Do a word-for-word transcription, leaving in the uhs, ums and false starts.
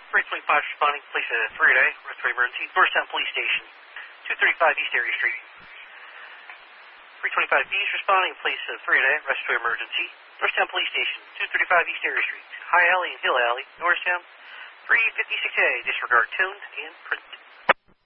three twenty-five responding, police at three A, respiratory emergency, Norristown Police Station, two thirty-five East Area Street. three twenty-five B is responding, police at three A, respiratory emergency, Norristown Police Station, two thirty-five East Area Street, High Alley and Hill Alley, Norristown, three fifty-six A, disregard tuned and print.